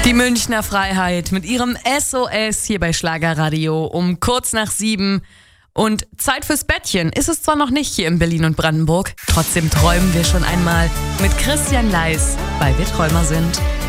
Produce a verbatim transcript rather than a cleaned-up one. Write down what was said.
Die Münchner Freiheit mit ihrem S O S hier bei Schlagerradio um kurz nach sieben. Und Zeit fürs Bettchen ist es zwar noch nicht hier in Berlin und Brandenburg, trotzdem träumen wir schon einmal mit Christian Leis, weil wir Träumer sind.